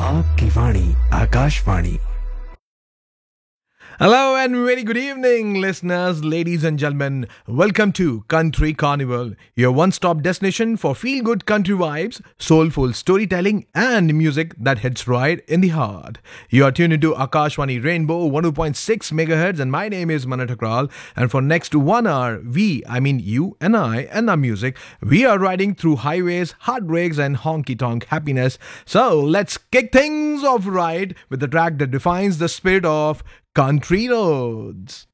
आपकी वाणी Akashvani. Hello and very good evening, listeners, ladies and gentlemen. Welcome to Country Carnival, your one stop destination for feel good country vibes, soulful storytelling, and music that hits right in the heart. You are tuned into Akashwani Rainbow 102.6 MHz, and my name is Manat Akral. And for next 1 hour, you and I, and our music, we are riding through highways, heartbreaks, and honky tonk happiness. So let's kick things off right with the track that defines the spirit of Country Roads.